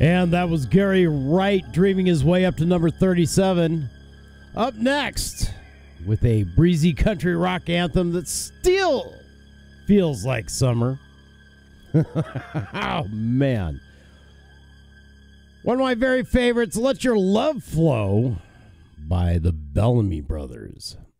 And that was Gary Wright dreaming his way up to number 37. Up next, with a breezy country rock anthem that still feels like summer. Oh, man. One of my very favorites, Let Your Love Flow by the Bellamy Brothers.